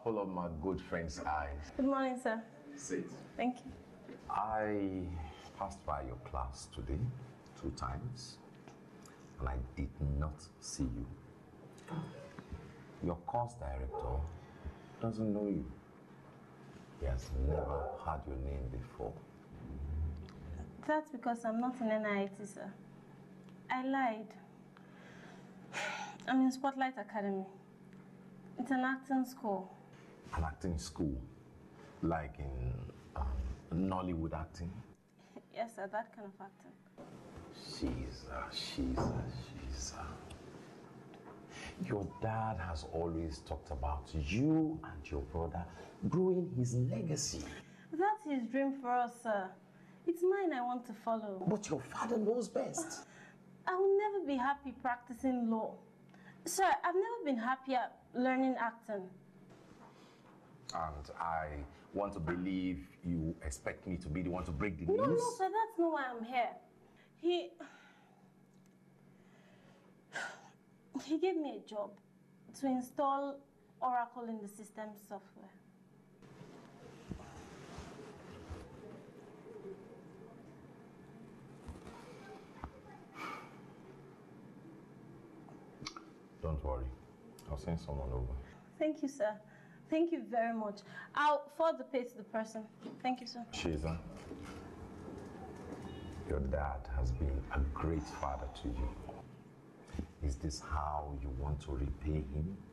apple of my good friend's eyes. Good morning, sir. Sit. Thank you. I passed by your class today 2 times, and I did not see you. Your course director doesn't know you. He has never heard your name before. That's because I'm not in NIT, sir. I lied. I'm in Spotlight Academy. It's an acting school. An acting school? Like in Nollywood acting? Yes, sir, that kind of acting. She's Your dad has always talked about you and your brother growing his legacy. That's his dream for us, sir. It's mine I want to follow. But your father knows best. I will never be happy practicing law. Sir, I've never been happier learning acting. And I want to believe you expect me to be the one to break the news? No, sir, that's not why I'm here. He gave me a job to install Oracle in the system software. Don't worry. I'll send someone over. Thank you, sir. Thank you very much. I'll forward the pay to the person. Thank you, sir. Shiza, your dad has been a great father to you. Is this how you want to repay him?